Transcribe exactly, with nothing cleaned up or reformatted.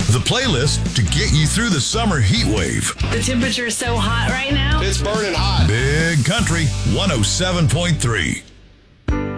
The playlist to get you through the summer heat wave. The temperature is so hot right now. It's burning hot. Big Country one oh seven point three.